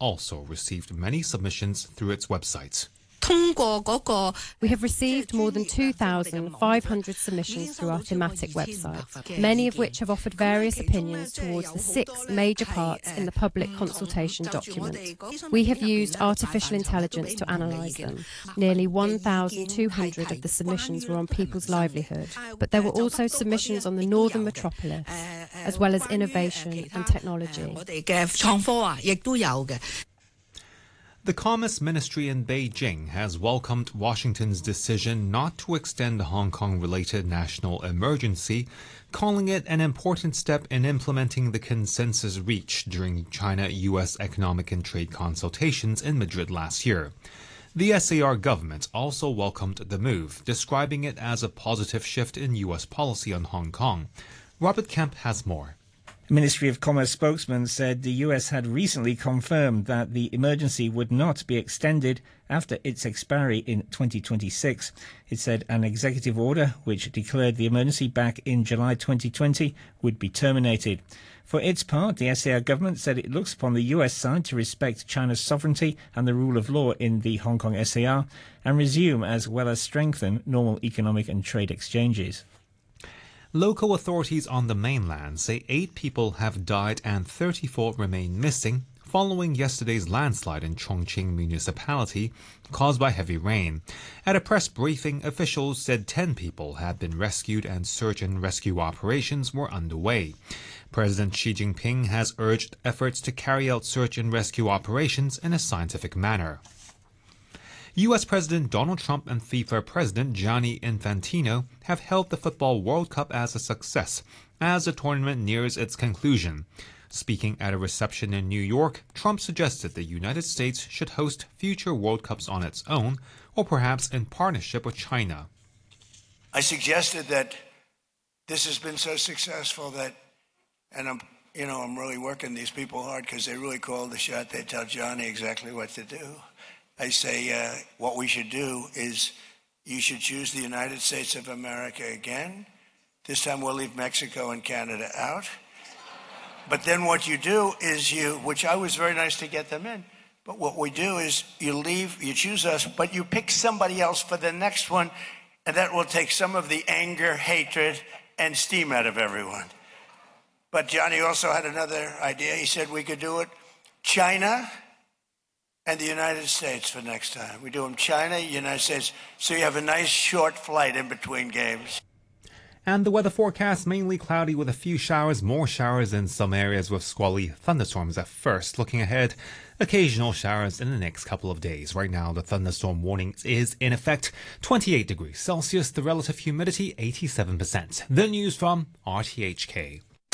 also received many submissions through its website. We have received more than 2,500 submissions through our thematic website, many of which have offered various opinions towards the 6 major parts in the public consultation document. We have used artificial intelligence to analyse them. Nearly 1,200 of the submissions were on people's livelihood, but there were also submissions on the northern metropolis, as well as innovation and technology. The Commerce Ministry in Beijing has welcomed Washington's decision not to extend the Hong Kong-related national emergency, calling it an important step in implementing the consensus reached during China-U.S. economic and trade consultations in Madrid last year. The SAR government also welcomed the move, describing it as a positive shift in U.S. policy on Hong Kong. Robert Kemp has more. A Ministry of Commerce spokesman said the US had recently confirmed that the emergency would not be extended after its expiry in 2026. It said an executive order, which declared the emergency back in July 2020, would be terminated. For its part, the SAR government said it looks upon the US side to respect China's sovereignty and the rule of law in the Hong Kong SAR and resume as well as strengthen normal economic and trade exchanges. Local authorities on the mainland say 8 people have died and 34 remain missing following yesterday's landslide in Chongqing municipality caused by heavy rain. At a press briefing, officials said 10 people had been rescued and search and rescue operations were underway. President Xi Jinping has urged efforts to carry out search and rescue operations in a scientific manner. U.S. President Donald Trump and FIFA President Gianni Infantino have hailed the Football World Cup as a success as the tournament nears its conclusion. Speaking at a reception in New York, Trump suggested the United States should host future World Cups on its own or perhaps in partnership with China. I suggested that this has been so successful that, and I'm really working these people hard because they really call the shot. They tell Johnny exactly what to do. I say what we should do is you should choose the United States of America again. This time we'll leave Mexico and Canada out. But then what you do is which I was very nice to get them in, but what we do is you choose us, but you pick somebody else for the next one, and that will take some of the anger, hatred, and steam out of everyone. But Johnny also had another idea. He said we could do it China and the United States for next time. We do them China, United States, so you have a nice short flight in between games. And the weather forecast, mainly cloudy with a few showers, more showers in some areas with squally thunderstorms at first. Looking ahead, occasional showers in the next couple of days. Right now, the thunderstorm warning is in effect. 28 degrees Celsius, the relative humidity 87%. The news from RTHK.